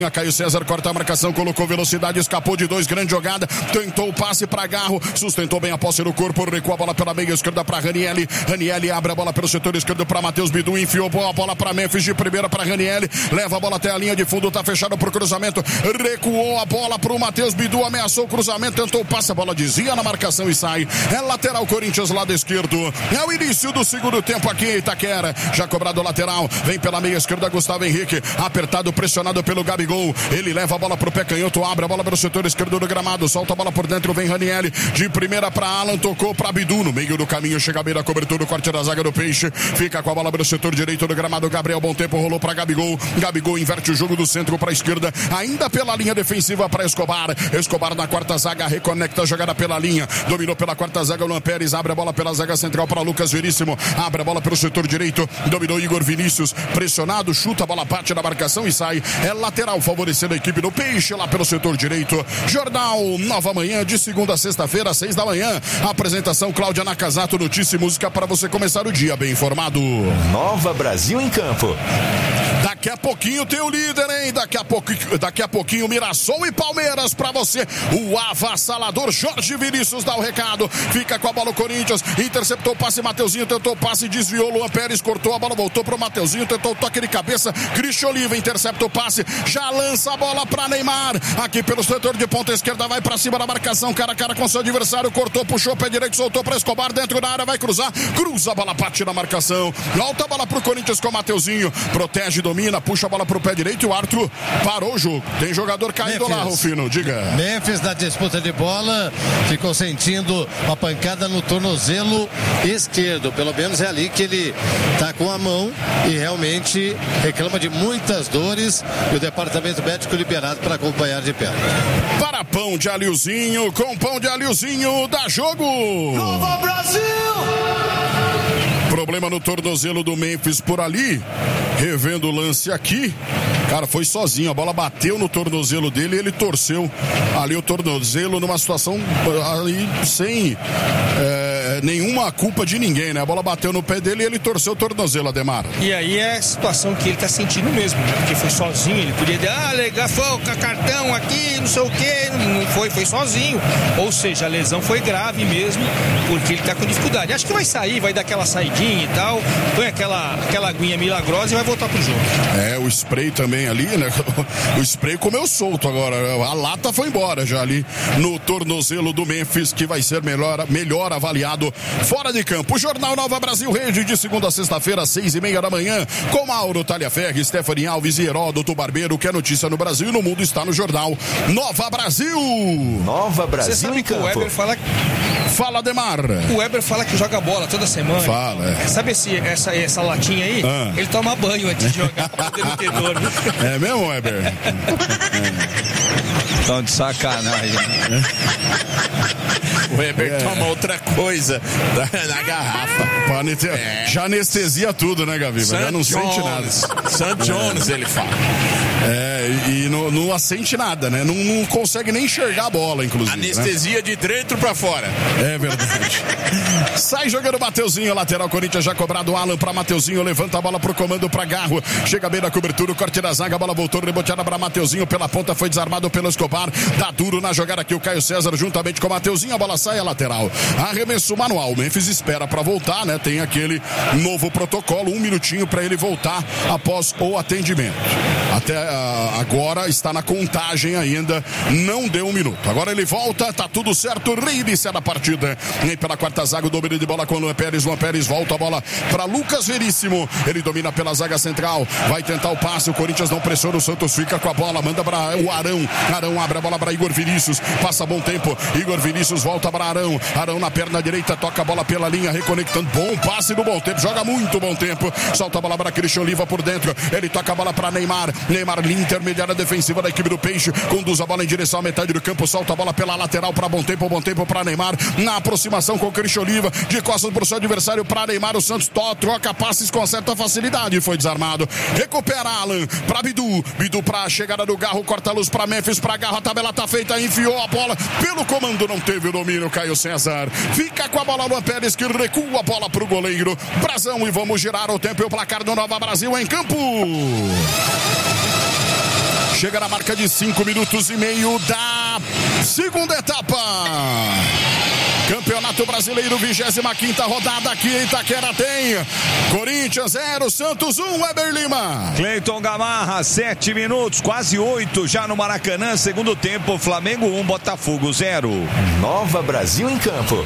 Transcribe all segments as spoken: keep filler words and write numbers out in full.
Caio César corta a marcação, colocou velocidade, escapou de dois, grande jogada, tentou o passe para Garro, sustentou bem a posse no corpo, recuou a bola pela meia esquerda para Ranielli, Ranielli abre a bola pelo setor esquerdo para Matheus Bidu, enfiou a bola para Memphis de primeira para Ranielli, leva a bola até a linha de fundo, tá fechado pro cruzamento, recuou a bola pro Matheus Bidu, ameaçou o cruzamento, tentou o passe, a bola desvia na marcação e sai, é lateral Corinthians, lado esquerdo, é o início do segundo tempo aqui em Itaquera, já cobrado o lateral, vem pela meia esquerda Gustavo Henrique, apertado, pressionado pelo Gabigol. Ele leva a bola pro pé canhoto, abre a bola pelo setor esquerdo do gramado, solta a bola por dentro, vem Ranielli, de primeira para Alan, tocou para Bidu, no meio do caminho, chega a beira, cobertura, corte da zaga do Peixe, fica com a bola pelo setor direito do gramado, Gabriel, bom tempo, rolou para Gabigol, Gabigol inverte o jogo do centro para a esquerda, ainda pela linha defensiva para Escobar, Escobar na quarta zaga, reconecta a jogada pela linha, dominou pela quarta zaga, o Luan Pérez, abre a bola pela zaga central para Lucas Veríssimo, abre a bola pelo setor direito, dominou Igor Vinícius, pressionado, chuta, a bola bate na marcação e sai, é lateral, favorecendo a equipe do Peixe lá pelo setor direito. Jornal Nova Manhã, de segunda a sexta-feira, seis da manhã. Apresentação Cláudia Nakazato, notícia e música para você começar o dia bem informado. Nova Brasil em campo. Daqui a pouquinho tem o líder, hein? Daqui a pouquinho, daqui a pouquinho Mirassol e Palmeiras pra você. O avassalador Jorge Vinícius dá o recado. Fica com a bola o Corinthians. Interceptou o passe, Mateuzinho tentou o passe, desviou, Luan Pérez cortou a bola, voltou pro Mateuzinho, tentou o toque de cabeça. Cristian Oliva intercepta o passe, já lança a bola pra Neymar. Aqui pelo setor de ponta esquerda, vai pra cima da marcação, cara a cara com seu adversário, cortou, puxou, pé direito, soltou pra Escobar, dentro da área, vai cruzar, cruza a bola, bate na marcação. Volta a bola pro Corinthians com o Mateuzinho, protege, domina, puxa a bola pro pé direito e o Arthur parou o jogo. Tem jogador caindo Memphis. Lá, Rufino, diga. Memphis na disputa de bola ficou sentindo uma pancada no tornozelo esquerdo, pelo menos é ali que ele tá com a mão e realmente reclama de muitas dores e o departamento médico liberado para acompanhar de perto. Para pão de alhozinho, com pão de alhozinho, dá jogo! Nova Brasil! Problema no tornozelo do Memphis por ali, revendo o lance aqui, cara, foi sozinho, a bola bateu no tornozelo dele e ele torceu ali o tornozelo numa situação ali sem é, nenhuma culpa de ninguém, né? A bola bateu no pé dele e ele torceu o tornozelo, Ademar. E aí é a situação que ele tá sentindo mesmo, né? Porque foi sozinho, ele podia dizer, ah, legal, foi cartão aqui, não sei o quê, não foi, foi sozinho. Ou seja, a lesão foi grave mesmo, porque ele tá com dificuldade. Acho que vai sair, vai dar aquela saidinha e tal, põe aquela, aquela aguinha milagrosa e vai voltar pro jogo. É, o spray também ali, né? O spray comeu solto agora, a lata foi embora já ali no tornozelo do Memphis, que vai ser melhor, melhor avaliado fora de campo. O Jornal Nova Brasil rende de segunda a sexta-feira, seis e meia da manhã, com Mauro Talhaferri, Stephanie Alves e Heródoto Barbeiro, que é notícia no Brasil e no mundo está no Jornal Nova Brasil. Nova Brasil. Você sabe em que campo. o Weber fala... Fala, Ademar. O Weber fala que joga bola toda semana. Fala, é. Sabe esse, essa, essa latinha aí? Ah. Ele toma banho antes de jogar para poder não ter dor. É mesmo, Weber? É. Tão de sacanagem. O Weber é. toma outra coisa na, na garrafa. É. Já anestesia tudo, né, Gavi? Já não Jones. Sente nada. Sam Jones, é. ele fala. É, e não, não assente nada, né? Não, não consegue nem enxergar a bola, inclusive. Anestesia, né? De dentro pra fora. É verdade. Sai jogando Mateuzinho, lateral Corinthians já cobrado, Alan pra Mateuzinho, levanta a bola pro comando pra Garro, chega bem na cobertura, o corte da zaga, a bola voltou, reboteada pra Mateuzinho, pela ponta foi desarmado pelo Escobar, dá duro na jogada aqui o Caio César, juntamente com o Mateuzinho, a bola sai a lateral. Arremesso manual, Memphis espera pra voltar, né? Tem aquele novo protocolo, um minutinho pra ele voltar após o atendimento. Até uh, agora está na contagem ainda, não deu um minuto. Agora ele volta, tá tudo certo, reiniciar a partida. Vem pela quarta zaga, o domínio de bola com o Luan Pérez. Luan Pérez volta a bola para Lucas Veríssimo. Ele domina pela zaga central, vai tentar o passe. O Corinthians não pressiona, o Santos fica com a bola, manda para o Arão. Arão abre a bola para Igor Vinícius, passa bom tempo. Igor Vinícius volta para Arão. Arão na perna direita, toca a bola pela linha, reconectando. Bom passe no bom tempo, joga muito bom tempo. Solta a bola para Cristian Oliva por dentro. Ele toca a bola para Neymar. Neymar, linha intermediária defensiva da equipe do Peixe, conduz a bola em direção à metade do campo, solta a bola pela lateral para bom tempo, bom tempo para Neymar, na aproximação com o Cristian Oliva, de costas para o seu adversário, para Neymar, o Santos to, troca passes com certa facilidade, foi desarmado, recupera Alan, para Bidu, Bidu para a chegada do Garro, corta a luz para Memphis, para Garro, a tabela tá feita, enfiou a bola, pelo comando não teve o domínio, Caio César, fica com a bola Luan Pérez, que recua a bola para o goleiro, Brazão, e vamos girar o tempo e o placar do Nova Brasil em campo. chega na marca de cinco minutos e meio da segunda etapa. Campeonato Brasileiro, vigésima quinta rodada aqui em Itaquera tem Corinthians zero, Santos um, Weber Lima. Cleiton Gamarra, sete minutos, quase oito já no Maracanã, segundo tempo, Flamengo um, Botafogo zero. Nova Brasil em campo.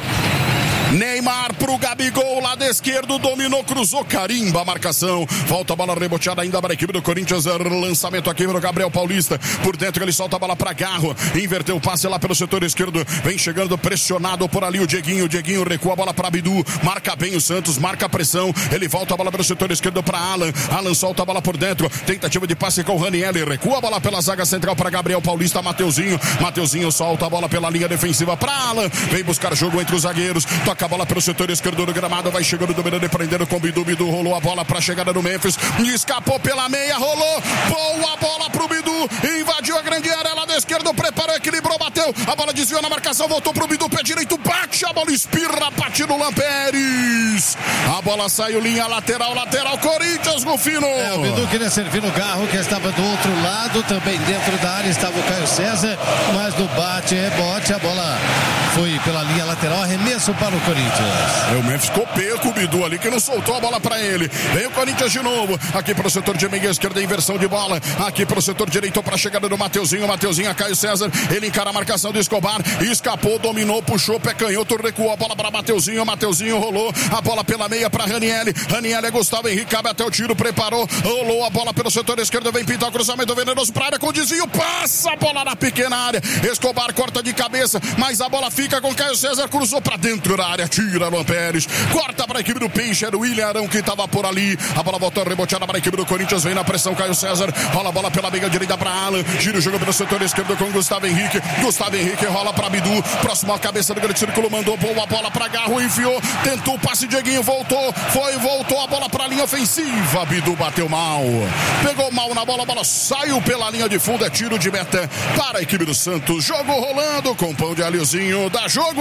Neymar pro Gabigol, lado esquerdo, dominou, cruzou, carimba a marcação. Volta a bola reboteada ainda para a equipe do Corinthians. Lançamento aqui para o Gabriel Paulista. Por dentro ele solta a bola para Garro. Inverteu o passe lá pelo setor esquerdo. Vem chegando pressionado por ali o Dieguinho. O Dieguinho recua a bola para Bidu. Marca bem o Santos, marca a pressão. Ele volta a bola pelo setor esquerdo para Alan. Alan solta a bola por dentro. Tentativa de passe com o Raniel. Recua a bola pela zaga central para Gabriel Paulista. Mateuzinho. Mateuzinho solta a bola pela linha defensiva para Alan. Vem buscar jogo entre os zagueiros. Toca a bola pelo setor esquerdo do gramado, vai chegando, dominando e prendendo com o Bidu. Bidu rolou a bola para a chegada do Memphis, escapou pela meia, rolou, boa bola pro Bidu, invadiu a grande área, lado esquerdo, preparou, equilibrou, bateu, a bola desviou na marcação, voltou pro Bidu, pé direito, bate, a bola espirra, bate no Lampérez, a bola saiu, linha lateral, lateral, Corinthians, Rufino. É, o Bidu queria servir no Garro, que estava do outro lado, também dentro da área estava o Caio César, mas no bate, rebote, a bola foi pela linha lateral, arremesso para o Corinthians. É, o Memphis ficou perco, o Bidu ali que não soltou a bola pra ele. Vem o Corinthians de novo, aqui pro setor de meia esquerda, inversão de bola, aqui pro setor direito pra chegada do Mateuzinho, Mateuzinho, Caio César, ele encara a marcação do Escobar, escapou, dominou, puxou, pé canhoto, recuou a bola pra Mateuzinho, Mateuzinho rolou, a bola pela meia pra Raniel, Raniel é Gustavo Henrique, cabe até o tiro, preparou, rolou a bola pelo setor esquerdo, vem pintar o cruzamento venenoso pra área com desvio, passa a bola na pequena área, Escobar corta de cabeça, mas a bola fica com Caio César, cruzou pra dentro da área, tira Luan Pérez, corta para a equipe do Peixe, era o William Arão que estava por ali, a bola voltou reboteada para a equipe do Corinthians, vem na pressão Caio César, rola a bola pela meia direita para Alan, gira o jogo pelo setor esquerdo com Gustavo Henrique, Gustavo Henrique rola para Bidu, próximo à cabeça do grande círculo, mandou boa bola para Garro, enfiou, tentou o passe, Dieguinho voltou, foi, voltou a bola para a linha ofensiva, Bidu bateu mal, pegou mal na bola, a bola saiu pela linha de fundo, é tiro de meta para a equipe do Santos, jogo rolando com pão de alhozinho, dá jogo.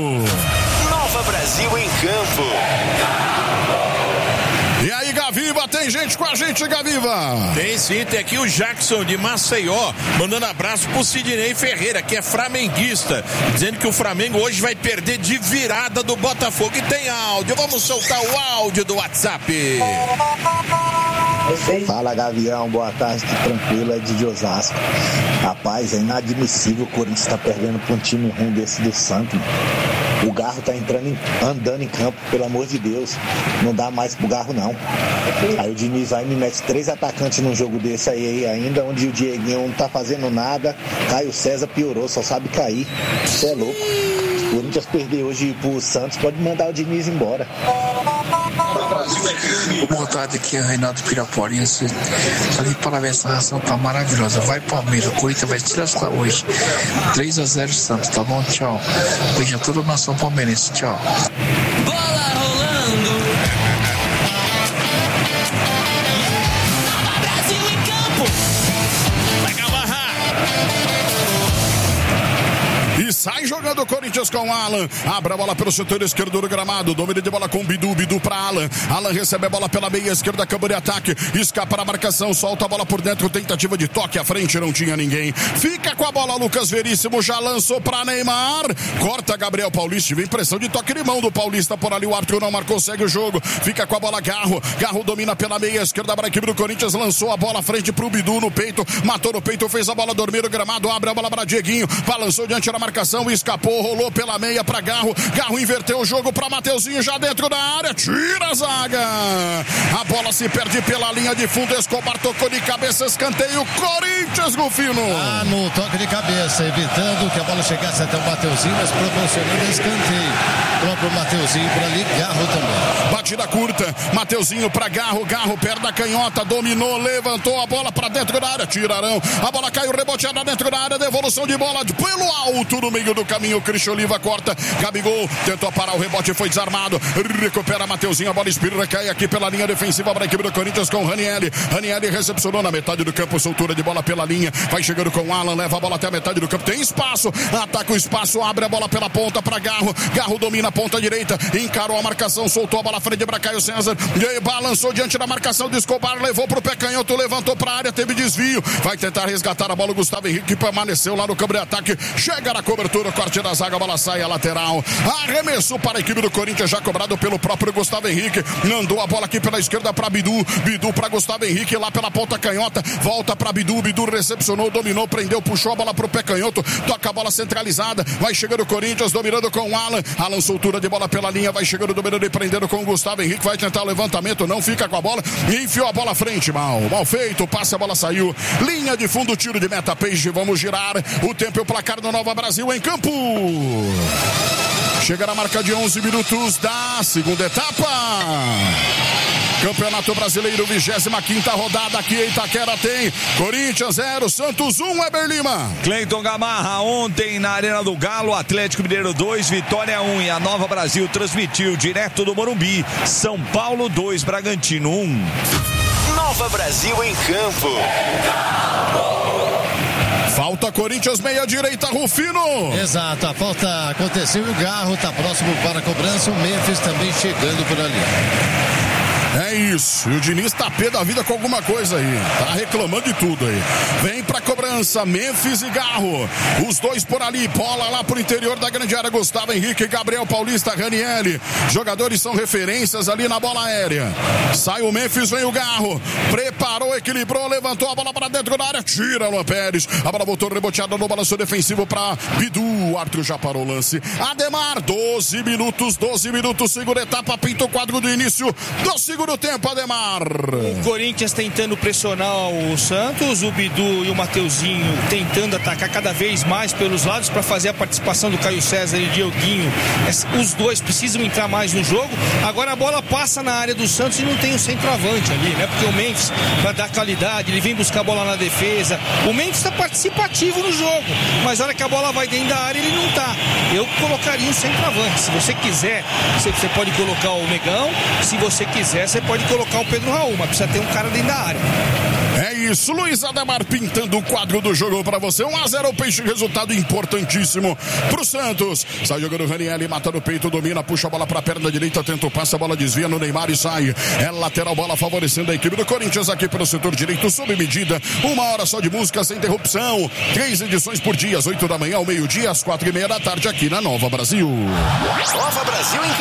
Nova Brasil em campo. E aí, Gaviva, tem gente com a gente, Gaviva? Tem sim, tem aqui o Jackson de Maceió, mandando abraço pro Sidney Ferreira, que é flamenguista, dizendo que o Flamengo hoje vai perder de virada do Botafogo. E tem áudio, vamos soltar o áudio do WhatsApp. Fala, Gavião, boa tarde, tranquilo, é de Osasco. Rapaz, é inadmissível o Corinthians tá perdendo pra um time ruim desse do Santos. O Garro tá entrando em, andando em campo, pelo amor de Deus. Não dá mais pro Garro, não. Aí o Diniz vai e me mete três atacantes num jogo desse aí ainda, onde o Dieguinho não tá fazendo nada. Caio César piorou, só sabe cair. Isso é louco. O Corinthians perder hoje pro Santos, pode mandar o Diniz embora. Boa tarde, aqui é o Reinaldo Piraporinha. Ali para ver, essa ração tá maravilhosa. Vai Palmeiras, o Corinthians vai se lascar hoje. três a zero Santos, tá bom? Tchau. Beijo a toda a nação palmeirense, tchau. Bola rolando. Brasil em campo. Vai Gamarra. E sai jogando o Corinthians com Alan. Abre a bola pelo setor esquerdo do gramado. Domínio de bola com Bidu. Bidu para Alan. Alan recebe a bola pela meia esquerda. Câmara de ataque. Escapa na marcação. Solta a bola por dentro. Tentativa de toque à frente. Não tinha ninguém. Fica com a bola Lucas Veríssimo. Já lançou para Neymar. Corta Gabriel Paulista. Tive impressão de toque de mão do Paulista por ali. O árbitro não marcou. Segue o jogo. Fica com a bola Garro. Garro domina pela meia esquerda para a equipe do Corinthians. Lançou a bola à frente pro Bidu no peito. Matou no peito. Fez a bola dormir no gramado. Abre a bola para Dieguinho. Balançou diante da marcação. Escapou, rolou pela meia para Garro. Garro inverteu o jogo para Mateuzinho, já dentro da área. Tira a zaga. A bola se perde pela linha de fundo. Escobar tocou de cabeça, escanteio. Corinthians, Rufino. Ah, no toque de cabeça, evitando que a bola chegasse até o Mateuzinho, mas proporcionando escanteio. O próprio Mateuzinho por ali, Garro também. Batida curta, Mateuzinho para Garro. Garro perto da canhota, dominou, levantou a bola para dentro da área. Tirarão. A bola caiu reboteada dentro da área. Devolução de bola pelo alto no meio do caminho. Cristian Oliva corta. Gabigol tentou parar o rebote, foi desarmado. Recupera Mateuzinho. A bola espirra, cai aqui pela linha defensiva para a equipe do Corinthians com Raniel. Raniel recepcionou na metade do campo. Soltura de bola pela linha. Vai chegando com Alan. Leva a bola até a metade do campo. Tem espaço. Ataca o espaço. Abre a bola pela ponta para Garro. Garro domina a ponta direita. Encarou a marcação. Soltou a bola frente frente para Caio César. E aí balançou diante da marcação de Escobar, levou pro pé canhoto, levantou pra área, teve desvio. Vai tentar resgatar a bola o Gustavo Henrique, que permaneceu lá no campo de ataque. Chega na cobertura, corte da zaga, a bola sai a lateral. Arremesso para a equipe do Corinthians, já cobrado pelo próprio Gustavo Henrique. Mandou a bola aqui pela esquerda para Bidu. Bidu para Gustavo Henrique, lá pela ponta canhota. Volta para Bidu. Bidu recepcionou, dominou, prendeu, puxou a bola pro pé canhoto. Toca a bola centralizada. Vai chegando o Corinthians, dominando com o Alan. Alan soltura de bola pela linha. Vai chegando, dominando e prendendo com o Gustavo Henrique. Vai tentar o levantamento, não fica com a bola. E enfiou a bola à frente, mal. Mal feito, passe, a bola saiu. Linha de fundo, tiro de meta, Peixe. Vamos girar. O tempo e o placar do Nova Brasil em campo. Chega na marca de onze minutos da segunda etapa. Campeonato Brasileiro, vigésima quinta rodada aqui em Itaquera tem Corinthians zero, Santos um, Weber Lima. Cleiton Gamarra, ontem na Arena do Galo, Atlético Mineiro dois, Vitória um, e a Nova Brasil transmitiu direto do Morumbi, São Paulo dois, Bragantino um. Nova Brasil em campo. Falta Corinthians, meia direita, Rufino. Exato, a falta aconteceu e o Garro está próximo para a cobrança. O Memphis também chegando por ali. É isso, e o Diniz tá pé da vida com alguma coisa aí, tá reclamando de tudo aí. Vem pra cobrança, Memphis e Garro, os dois por ali, bola lá pro interior da grande área, Gustavo Henrique, Gabriel Paulista, Ranieri, jogadores são referências ali na bola aérea. Sai o Memphis, vem o Garro, preparou, equilibrou, levantou a bola para dentro da área, tira Luan Pérez, a bola voltou reboteada no balanço defensivo pra Bidu, o árbitro já parou o lance. Ademar, doze minutos, doze minutos, segunda etapa, pinta o quadro do início do segundo do tempo, Ademar. O Corinthians tentando pressionar o Santos, o Bidu e o Mateuzinho tentando atacar cada vez mais pelos lados para fazer a participação do Caio César e Dioguinho. Os dois precisam entrar mais no jogo. Agora a bola passa na área do Santos e não tem o centroavante ali, né? Porque o Memphis, para dar qualidade, ele vem buscar a bola na defesa. O Memphis está participativo no jogo, mas a hora que a bola vai dentro da área, ele não tá. Eu colocaria um centroavante. Se você quiser, você, você pode colocar o Negão. Se você quiser, você pode colocar o Pedro Raul, mas precisa ter um cara dentro da área. É isso, Luiz Ademar pintando o quadro do jogo pra você. um a zero, o Peixe, resultado importantíssimo pro Santos. Sai jogando o Ranieri, mata no peito, domina, puxa a bola pra perna direita, tenta o passe, a bola desvia no Neymar e sai. É lateral, bola favorecendo a equipe do Corinthians aqui pelo setor direito, sob medida. Uma hora só de música sem interrupção. Três edições por dia, às oito da manhã, ao meio-dia, às quatro e meia da tarde, aqui na Nova Brasil. Nova Brasil em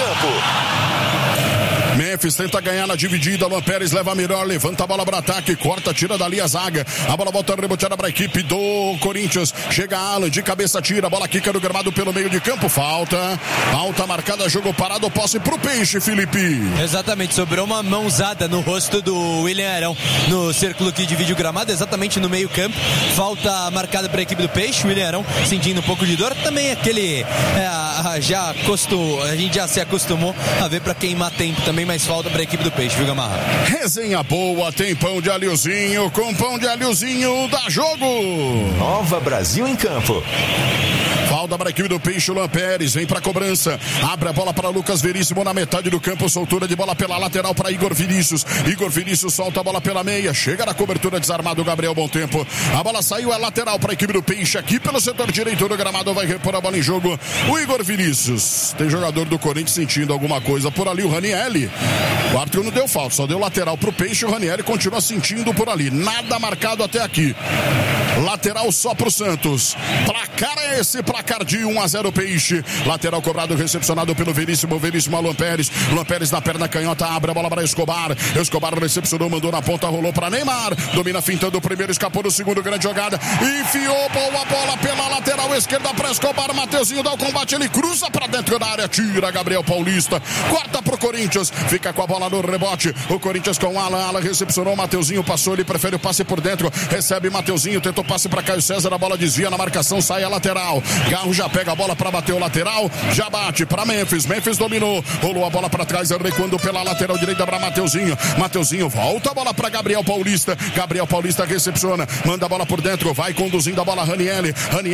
campo. Memphis tenta ganhar na dividida, Luan Pérez leva a melhor, levanta a bola para ataque, corta, tira dali a zaga, a bola volta reboteada para a equipe do Corinthians, chega Alan, de cabeça tira, a bola quica no gramado pelo meio de campo, falta, falta marcada, jogo parado, posse pro Peixe, Felipe. Exatamente, sobrou uma mãozada no rosto do William Arão, no círculo que divide o gramado, exatamente no meio campo, falta marcada para a equipe do Peixe, o William Arão sentindo um pouco de dor, também aquele, é, já acostum, a gente já se acostumou a ver para queimar tempo também, mais falta para a equipe do Peixe, viu, Gamarra? Resenha boa, tem pão de alhozinho, com pão de alhozinho dá jogo. Nova Brasil em campo. Falta para a equipe do Peixe, Luan Pérez, vem para a cobrança, abre a bola para Lucas Veríssimo na metade do campo, soltura de bola pela lateral para Igor Vinícius, Igor Vinícius solta a bola pela meia, chega na cobertura, desarmado o Gabriel Bom Tempo, a bola saiu, é lateral para a equipe do Peixe, aqui pelo setor direito do gramado, vai repor a bola em jogo, o Igor Vinícius, tem jogador do Corinthians sentindo alguma coisa por ali, o Ranieri, o árbitro não deu falta, só deu lateral para o Peixe, o Ranieri continua sentindo por ali, nada marcado até aqui, lateral só para o Santos, placar é esse, placar de um a zero Peixe, lateral cobrado, recepcionado pelo Veríssimo, Veríssimo a Luan Pérez, Luan Pérez na perna canhota, abre a bola para Escobar, Escobar recepcionou, mandou na ponta, rolou para Neymar, domina fintando o primeiro, escapou do segundo, grande jogada, enfiou boa bola pela lateral esquerda para Escobar, Mateuzinho dá o combate, ele cruza para dentro da área, tira Gabriel Paulista, corta pro Corinthians, fica com a bola no rebote, o Corinthians com Alan, Alan recepcionou, Mateuzinho passou, ele prefere o passe por dentro, recebe Mateuzinho, tentou passe para Caio César, a bola desvia na marcação, sai a lateral, Garro já pega a bola para bater o lateral, já bate para Memphis, Memphis dominou, rolou a bola para trás, recuando pela lateral direita para Mateuzinho, Mateuzinho volta a bola para Gabriel Paulista, Gabriel Paulista recepciona, manda a bola por dentro, vai conduzindo a bola Ranieri, Ranieri aqui à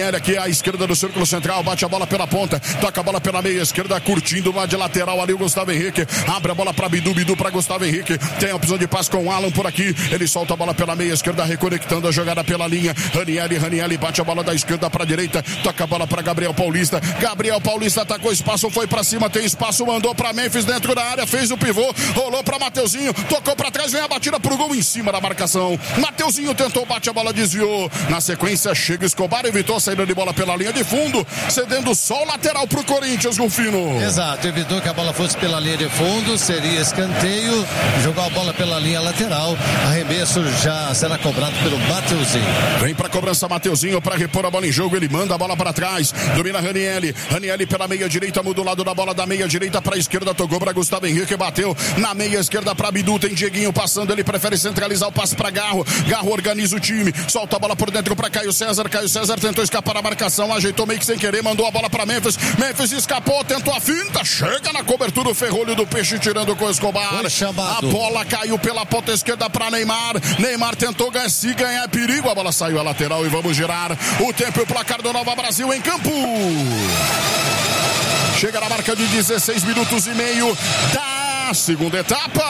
esquerda do círculo central, bate a bola pela ponta, toca a bola pela meia esquerda, curtindo lá de lateral ali o Gustavo Henrique, abre a bola para Bidu, Bidu para Gustavo Henrique, tem a opção de passe com o Alan por aqui, ele solta a bola pela meia esquerda, reconectando a jogada pela linha, Ranieri, Ranieri bate a bola da esquerda para direita, toca a bola para Gabriel Paulista, Gabriel Paulista atacou espaço, foi para cima, tem espaço, mandou para Memphis dentro da área, fez o pivô, rolou para Mateuzinho, tocou para trás, vem a batida pro gol em cima da marcação, Mateuzinho tentou, bate a bola, desviou, na sequência chega Escobar, evitou a saída de bola pela linha de fundo, cedendo só o lateral pro Corinthians, Rufino. Exato, evitou que a bola fosse pela linha de fundo, seria escanteio, jogou a bola pela linha lateral, arremesso já será cobrado pelo Mateuzinho. Vem pra cobrança Mateuzinho para repor a bola em jogo, ele manda a bola para trás, domina Ranieri, Ranieri pela meia direita, muda o lado da bola da meia direita para a esquerda, tocou para Gustavo Henrique, bateu na meia esquerda para Bidu, tem Dieguinho passando, ele prefere centralizar o passe para Garro, Garro organiza o time, solta a bola por dentro para Caio César, Caio César tentou escapar da marcação, ajeitou meio que sem querer, mandou a bola para Memphis, Memphis escapou, tentou a finta, chega na cobertura o ferrolho do Peixe tirando com o Escobar, a bola caiu pela ponta esquerda para Neymar, Neymar tentou ganhar, se ganhar perigo, a bola saiu a lateral e vamos girar o tempo e o placar do Nova Brasil em campo. Chega na marca de dezesseis minutos e meio da segunda etapa.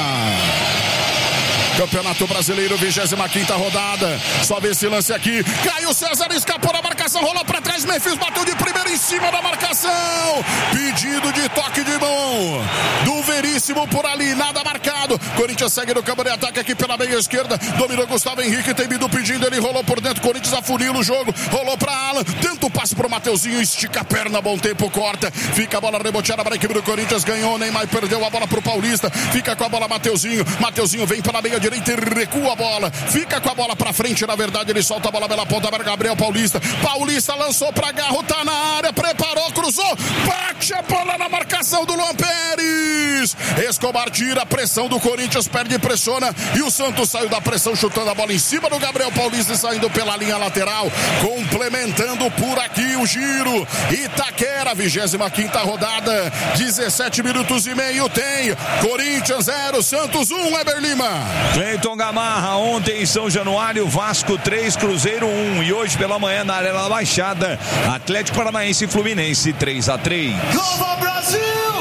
Campeonato Brasileiro, vigésima quinta rodada. Só vê esse lance aqui. Caio César escapou da marcação, rolou pra trás. Memphis bateu de primeira em cima da marcação. Pedido de toque de mão do Veríssimo por ali, nada marcado. Corinthians segue no campo de ataque aqui pela meia esquerda. Dominou Gustavo Henrique, tem Bidu pedindo, ele rolou por dentro. Corinthians afunila o jogo, rolou pra Alan. Tenta o passe pro Mateuzinho, estica a perna, bom tempo, corta. Fica a bola reboteada para a equipe do Corinthians. Ganhou, Neymar perdeu a bola pro Paulista. Fica com a bola Mateuzinho. Mateuzinho vem pela meia direita e recua a bola, fica com a bola pra frente, na verdade ele solta a bola pela ponta para Gabriel Paulista, Paulista lançou pra Garro, tá na área, preparou, cruzou, bate a bola na marcação do Luan Pérez, Escobar tira a pressão do Corinthians, perde, pressiona e o Santos saiu da pressão, chutando a bola em cima do Gabriel Paulista e saindo pela linha lateral, complementando por aqui o giro, Itaquera, vigésima quinta rodada, dezessete minutos e meio tem, Corinthians zero, Santos um, Eber Lima. Cleiton Gamarra, ontem em São Januário, Vasco três, Cruzeiro um. E hoje pela manhã na Arena da Baixada, Atlético Paranaense e Fluminense três a três. Nova Brasil!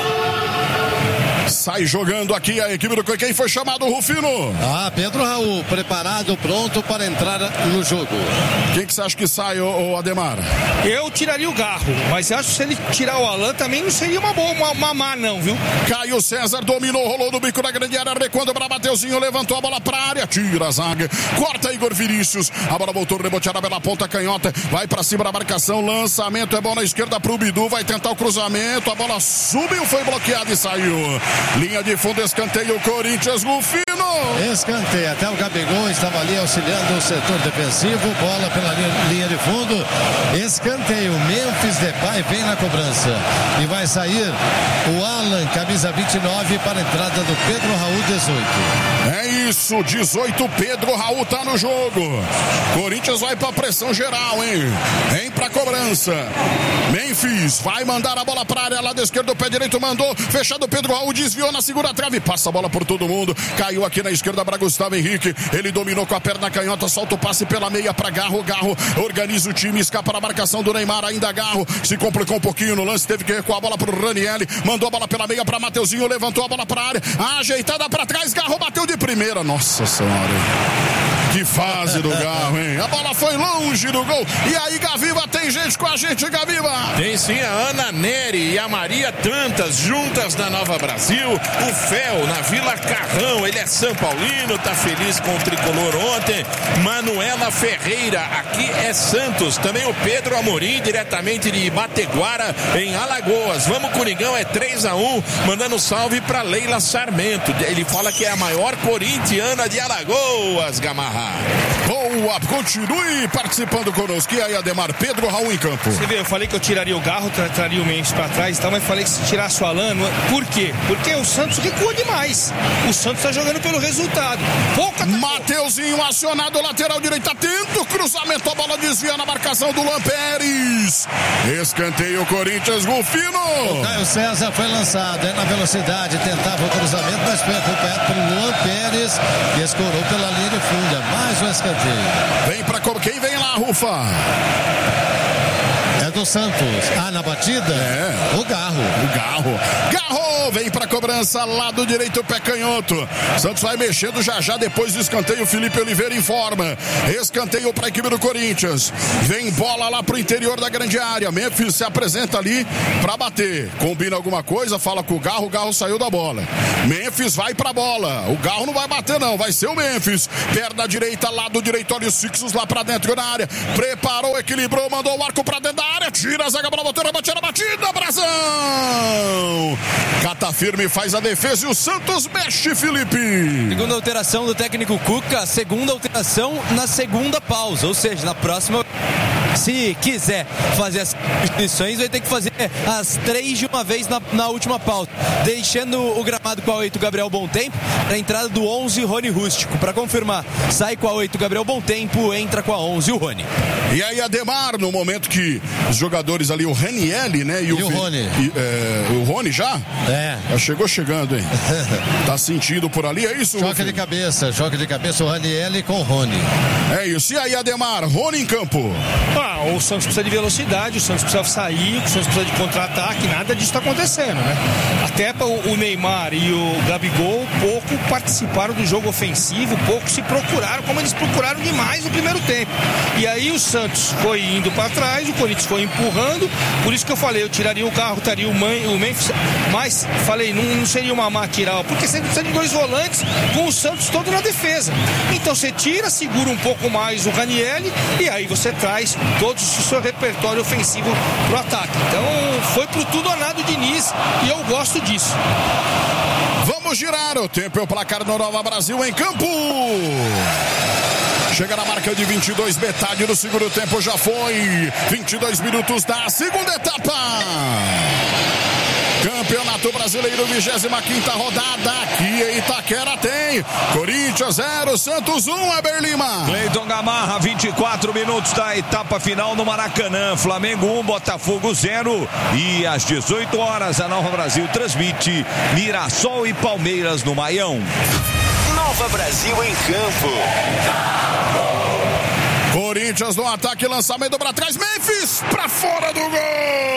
Sai jogando aqui a equipe do... Quem foi chamado, Rufino? Ah, Pedro Raul, preparado, pronto para entrar no jogo. Quem que você acha que sai, ô, ô Ademar? Eu tiraria o Garro, mas acho que se ele tirar o Alan também não seria uma boa, uma, uma má não, viu? Caio César dominou, rolou no bico da grande área, recuando para Mateuzinho, levantou a bola para a área, tira a zaga, corta Igor Vinícius, a bola voltou reboteada pela ponta canhota, vai para cima da marcação, lançamento é bom na esquerda pro Bidu, vai tentar o cruzamento, a bola subiu, foi bloqueada e saiu. Linha de fundo, escanteio, Corinthians, Rufino. Escanteio, até o Gabigol estava ali auxiliando o setor defensivo, bola pela linha, linha de fundo, escanteio, Memphis Depay vem na cobrança e vai sair o Alan, camisa vinte e nove, para a entrada do Pedro Raul, dezoito. É isso, dezoito, Pedro Raul tá no jogo. Corinthians vai pra pressão geral, hein? Vem pra cobrança. Memphis vai mandar a bola pra área, lado esquerdo, o pé direito mandou, fechado Pedro Raul, desviou na segunda trave, passa a bola por todo mundo, caiu aqui na esquerda para Gustavo Henrique, ele dominou com a perna canhota, solta o passe pela meia para Garro, Garro organiza o time, escapa da marcação do Neymar, ainda Garro, se complicou um pouquinho no lance, teve que recuar a bola pro Ranieri, mandou a bola pela meia para Mateuzinho, levantou a bola para a área, ajeitada para trás, Garro bateu de primeira, nossa senhora. Que fase do Garro, hein? A bola foi longe do gol. E aí, Gaviva, tem gente com a gente, Gaviva? Tem sim, a Ana Neri e a Maria Tantas, juntas na Nova Brasil. O Fel, na Vila Carrão, ele é São Paulino, tá feliz com o tricolor ontem. Manuela Ferreira, aqui é Santos. Também o Pedro Amorim, diretamente de Mateguara, em Alagoas. Vamos, Coringão, é três a um, mandando salve pra Leila Sarmento. Ele fala que é a maior corintiana de Alagoas, Gamarra. Boa, continue participando conosco. E aí, Ademar, Pedro Raul em campo. Você vê, eu falei que eu tiraria o Garro, tra traria o Memphis pra trás e tal, mas falei que se tirasse o Alan, por quê? Porque o Santos recua demais. O Santos tá jogando pelo resultado. Pouca Mateuzinho acionado, lateral direita, tenta o cruzamento, a bola desvia na marcação do Luan Pérez. Escanteio, Corinthians, Rufino. O Caio César foi lançado, é na velocidade, tentava o cruzamento, mas foi acompanhado pelo Luan Pérez, que escorou pela linha de fundo. Mais um escanteio. Vem pra quem vem lá, Rufa? do Santos. Ah, na batida? É. O Garro. O Garro. Garro vem pra cobrança, lado direito, pé canhoto. Santos vai mexendo já já depois do escanteio. Felipe Oliveira informa. Escanteio pra equipe do Corinthians. Vem bola lá pro interior da grande área. Memphis se apresenta ali pra bater. Combina alguma coisa, fala com o Garro. O Garro saiu da bola. Memphis vai pra bola. O Garro não vai bater, não. Vai ser o Memphis. Perna direita, lado direito, olhos fixos lá pra dentro da área. Preparou, equilibrou, mandou o arco pra dentro da área. Tira a zaga, bola bateu, bateu, batida, Brasão! Cata firme, faz a defesa e o Santos mexe, Felipe. Segunda alteração do técnico Cuca, segunda alteração na segunda pausa, ou seja, na próxima, se quiser fazer as substituições, vai ter que fazer as três de uma vez na, na última pausa, deixando o gramado com a oito Gabriel Bontempo, na entrada do onze Rony Rústico. Para confirmar, sai com a oito Gabriel Bontempo, entra com a onze o Rony. E aí Ademar, no momento que os jogadores ali, o Ranielli, né? E, e o, o Rony. E, é, o Rony já? É. Já chegou chegando, hein? Tá sentindo por ali, é isso? Choque de cabeça, choque de cabeça, o Ranielli com o Rony. É isso. E aí Ademar, Rony em campo. Ah, o Santos precisa de velocidade, o Santos precisa sair, o Santos precisa de contra-ataque, nada disso tá acontecendo, né? Até o Neymar e o Gabigol pouco participaram do jogo ofensivo, pouco se procuraram, como eles procuraram demais no primeiro tempo. E aí o Santos foi indo para trás, o Corinthians foi empurrando, por isso que eu falei, eu tiraria o carro, tiraria o, Man, o Memphis, mas falei, não, não seria uma má tirar, porque você precisa de dois volantes com o Santos todo na defesa. Então você tira, segura um pouco mais o Ranielli e aí você traz todo o seu repertório ofensivo pro ataque. Então foi pro tudo ou nada o Diniz e eu gosto disso. Vamos girar o tempo e o placar do Nova Brasil em campo. Chega na marca de vinte e dois, metade do segundo tempo já foi. vinte e dois minutos da segunda etapa. Campeonato Brasileiro, vigésima quinta rodada. Aqui em Itaquera tem Corinthians zero, Santos um, Eber Lima. Cleiton Gamarra, vinte e quatro minutos da etapa final no Maracanã. Flamengo um, Botafogo zero. E às dezoito horas a Nova Brasil transmite Mirassol e Palmeiras no Maião. Nova Brasil em campo. Corinthians no ataque, lançamento para trás, Memphis para fora do gol.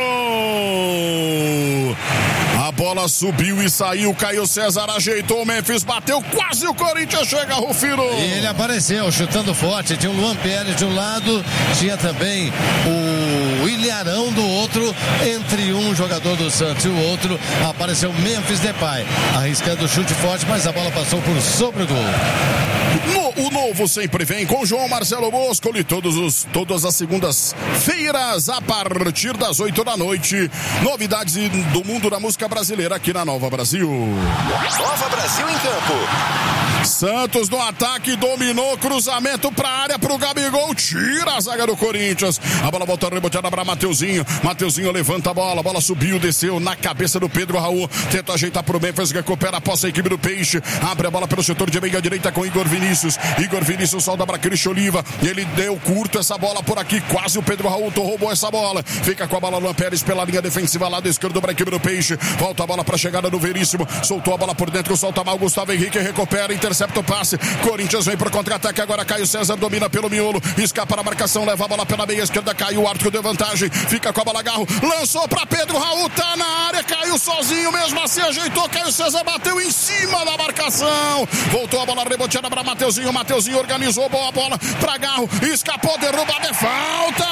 A bola subiu e saiu, Caio César ajeitou, Memphis bateu, quase o Corinthians chega, Rufino. E ele apareceu chutando forte, tinha o Luan Pérez de um lado, tinha também o Ilharão do outro, entre um jogador do Santos e o outro apareceu Memphis Depay, arriscando o chute forte, mas a bola passou por sobre o gol. No, o novo sempre vem com João Marcelo Boscoli, todos os, todas as segundas-feiras a partir das oito da noite. Novidades do mundo da música brasileira aqui na Nova Brasil. Nova Brasil em campo. Santos no ataque, dominou, cruzamento pra área pro Gabigol, tira a zaga do Corinthians. A bola volta reboteada pra Mateuzinho. Mateuzinho levanta a bola, a bola subiu, desceu na cabeça do Pedro Raul. Tenta ajeitar pro Memphis, recupera a posse a equipe do Peixe. Abre a bola pelo setor de meia direita com Igor Vinícius. Igor Vinícius solta pra Cristian Oliva. Ele deu curto essa bola por aqui, quase o Pedro Raul roubou essa bola. Fica com a bola Luan Pérez pela linha defensiva, lado esquerdo pra equipe do Peixe. Volta a bola pra chegada do Veríssimo. Soltou a bola por dentro, solta mal Gustavo Henrique, recupera, intercepta o passe. Corinthians vem pro contra-ataque, agora Caio César domina pelo miolo, escapa na marcação, leva a bola pela meia esquerda, caiu, o árbitro deu vantagem, fica com a bola, Garro, lançou pra Pedro Raul, tá na área, caiu sozinho, mesmo assim ajeitou, Caio César bateu em cima da marcação, voltou a bola reboteada pra Mateuzinho, Mateuzinho organizou, boa bola pra Garro, escapou, derrubada, é falta!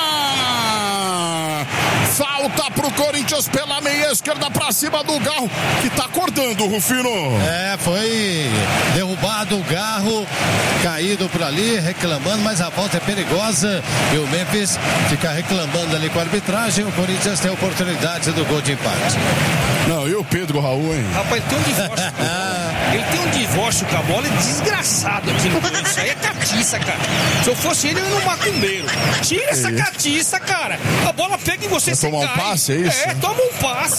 Falta pro Corinthians pela meia esquerda pra cima do Garro, que tá acordando, Rufino. É, foi derrubado o Garro, caído por ali, reclamando, mas a volta é perigosa e o Memphis fica reclamando ali com a arbitragem. O Corinthians tem a oportunidade do gol de empate. Não, e o Pedro Raul, hein? Rapaz, ele tem um divórcio. Ele tem um divórcio com a bola, é desgraçado aqui no Corinthians. Isso aí é catiça, cara. Se eu fosse ele, eu ia no macumbeiro. Tira é essa isso? catiça, cara. A bola pega em você, você tomar um passe, é isso? É, toma um passe.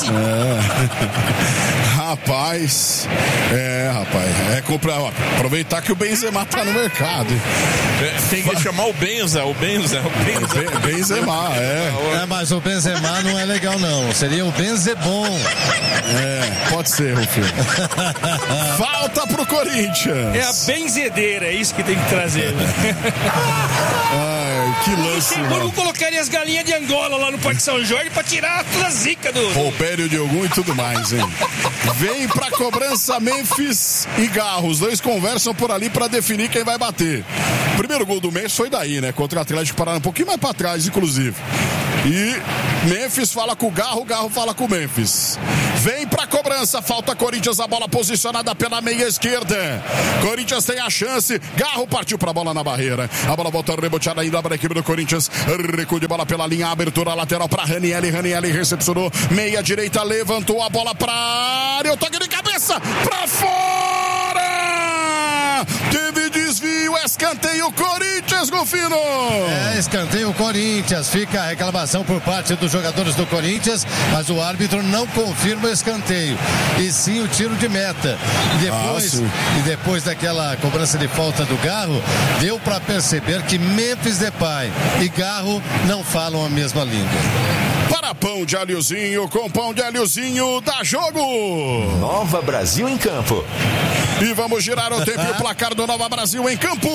É. Rapaz, é, rapaz, é comprar, ó, aproveitar que o Benzema tá no mercado. É, tem que chamar o Benza, o Benza, o Benza. Ben, Benzema, é. É, mas o Benzema não é legal não, seria o Benzebom. É, pode ser, Rufino. Falta pro Corinthians. É a benzedeira, é isso que tem que trazer. Né? Ai, que lance, mano. Vamos colocar as galinhas de Angola lá no Parque São Jorge pra tirar toda a zica do... Roupério de algum e tudo mais, hein? Vem pra cobrança Memphis e Garro. Os dois conversam por ali pra definir quem vai bater. O primeiro gol do Memphis foi daí, né? Contra o Atlético Paraná, um pouquinho mais pra trás, inclusive. E Memphis fala com o Garro, o Garro fala com o Memphis. Vem pra cobrança, falta Corinthians, a bola posicionada pela meia esquerda. Corinthians tem a chance, Garro partiu pra bola na barreira. A bola volta reboteada ainda para a equipe do Corinthians. Recuo de bola pela linha, abertura lateral pra Ranieri. Ranieri recepcionou, meia direita, levantou a bola pra área. O toque de cabeça, pra fora! Teve desvio, escanteio, Corinthians, Golfino. É, escanteio, Corinthians. Fica a reclamação por parte dos jogadores do Corinthians, mas o árbitro não confirma o escanteio, e sim o tiro de meta. E depois, ah, e depois daquela cobrança de falta do Garro, deu para perceber que Memphis Depay e Garro não falam a mesma língua. Para pão de alhozinho, com pão de alhozinho, dá jogo. Nova Brasil em campo. E vamos girar o tempo e o placar do Nova Brasil em campo.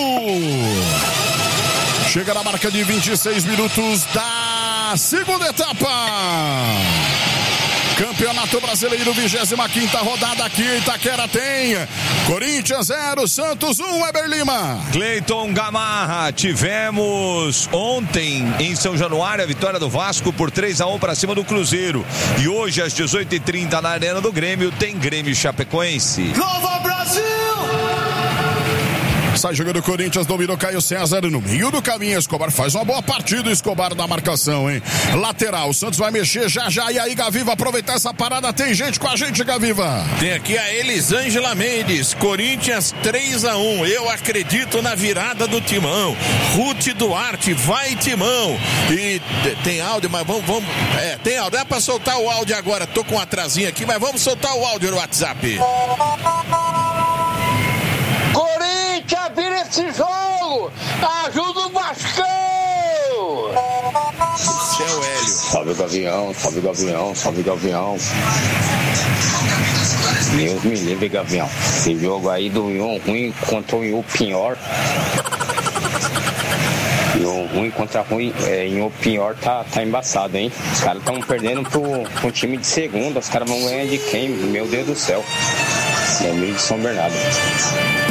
Chega na marca de vinte e seis minutos da segunda etapa. Campeonato Brasileiro, vigésima quinta rodada aqui em Itaquera tem Corinthians zero, Santos um, Weber Lima. Cleiton Gamarra, tivemos ontem em São Januário a vitória do Vasco por três a um para cima do Cruzeiro. E hoje às dezoito e trinta na Arena do Grêmio tem Grêmio Chapecoense. Nova Brasil! Sai jogando o Corinthians, dominou Caio César no meio do caminho. Escobar faz uma boa partida, Escobar na marcação, hein? Lateral, o Santos vai mexer já já. E aí, Gaviva, aproveitar essa parada. Tem gente com a gente, Gaviva. Tem aqui a Elisângela Mendes. Corinthians três a um. Eu acredito na virada do Timão. Ruth Duarte, vai Timão. E tem áudio, mas vamos, vamos. É, tem áudio. Dá pra soltar o áudio agora. Tô com um atrasinho aqui, mas vamos soltar o áudio no WhatsApp. Corinthians, vira esse jogo! Ajuda o Vascão! Esse é o Hélio. Salve Gavião, salve Gavião, salve Gavião. Deus me livre, Gavião. Esse jogo aí do Ion ruim contra o Ion pior. Ion ruim contra ruim, é, Ion pior tá, tá embaçado, hein? Os caras estão perdendo pro, pro time de segunda. Os caras vão ganhar de quem? Meu Deus do céu. É meio de São Bernardo.